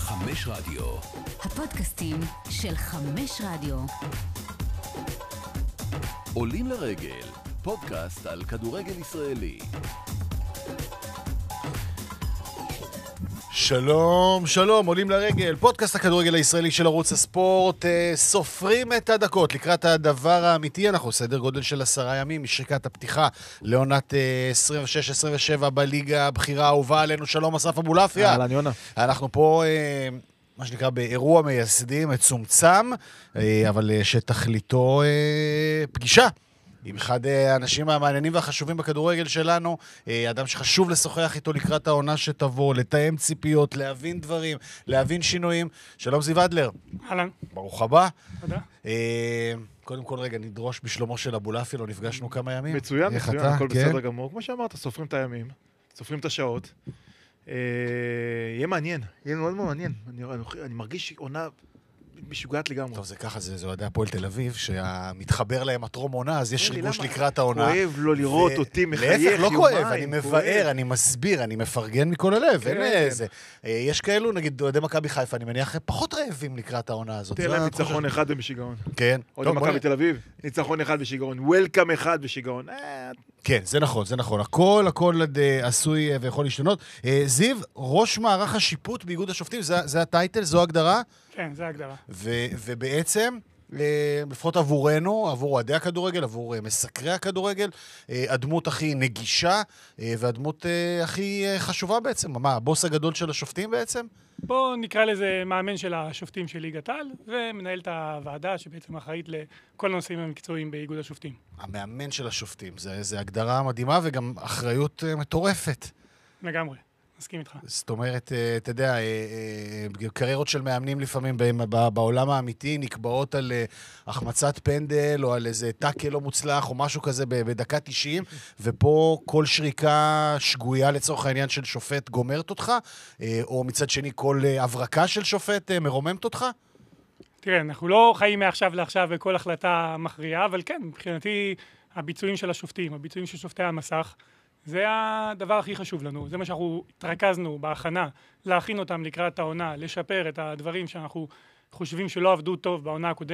חמש רדיו. הפודקאסטים של חמש רדיו. עולים לרגל, פודקאסט על כדורגל ישראלי. שלום, שלום, עולים לרגל, פודקאסט הכדורגל הישראלי של ערוץ הספורט. סופרים את הדקות לקראת הדבר האמיתי. אנחנו סדר גודל של 10 ימים משריקת הפתיחה לעונת 26-27 בליגה הבחירה האהובה עלינו. שלום אסף אבולעפיה. אהלן יונה. אנחנו פה מה שנקרא באירוע מייסדים מצומצם, אבל שתכליתו פגישה עם אחד האנשים המעניינים והחשובים בכדורגל שלנו, אדם שחשוב לשוחח איתו לקראת העונה שתבוא, לתאם ציפיות, להבין דברים, להבין שינויים. שלום זיו אדלר. אהלן. ברוך הבא. תודה. קודם כל רגע נדרוש בשלומו של אבולעפיה, לא נפגשנו כמה ימים. מצוין, איך מצוין, אתה? הכל כן? בסדר גמור. כמו שאמרת, סופרים את הימים, סופרים את השעות. יהיה מעניין, יהיה מאוד מאוד מעניין. אני מרגיש עונה משוגעת לגמרי. טוב, זה ככה, זה אוהדי הפועל תל אביב, שהמתחבר להם הטרום עונה, אז יש ריגוש לקראת העונה. כואב לא לראות אותי מחייך להפך, לא יומיים. כואב, אני מבאר, אני מסביר, אני מפרגן מכל הלב. אין איזה. יש כאלו, נגיד, אוהדי מכבי חיפה, אני מניח, פחות רעבים לקראת העונה הזאת. תהיה להם ניצחון אחד בשיגעון. כן. אוהדי מכבי תל אביב, ניצחון אחד בשיגעון. וולקאם אחד בשיגעון. כן, זה נכון, זה נכון. הכל עשוי ויכול להשתנות. זיו, ראש מערך השיפוט באיגוד השופטים, זה הטייטל, זו הגדרה? כן, זה ההגדרה. ובעצם, לפחות עבורנו, עבור אוהדי הכדורגל, עבור מסקרי הכדורגל, הדמות הכי נגישה, והדמות הכי חשובה בעצם. מה, הבוס הגדול של השופטים בעצם? בואו נקרא לזה מאמן של השופטים של ליגת העל, ומנהל את הוועדה שבעצם אחראית לכל הנושאים המקצועיים באיגוד השופטים. המאמן של השופטים, זה הגדרה מדהימה וגם אחריות מטורפת. לגמרי, מסכים איתך. זאת אומרת, אתה יודע, קריירות של מאמנים לפעמים בעולם האמיתי נקבעות על החמצת פנדל או על איזה טאקל לא מוצלח או משהו כזה בדקה 90, ופה כל שריקה שגויה לצורך העניין של שופט גומרת אותך, או מצד שני כל הברקה של שופט מרוממת אותך? תראה, אנחנו לא חיים מעכשיו לעכשיו וכל החלטה מכריעה, אבל כן, מבחינתי הביצועים של השופטים, הביצועים של שופטי המסך, זה הדבר הכי חשוב לנו, זה מה שאנחנו התרכזנו בהכנה, להכין אותם לקראת העונה, לשפר את הדברים שאנחנו חושבים שלא עבדו טוב בעונה הקודמת.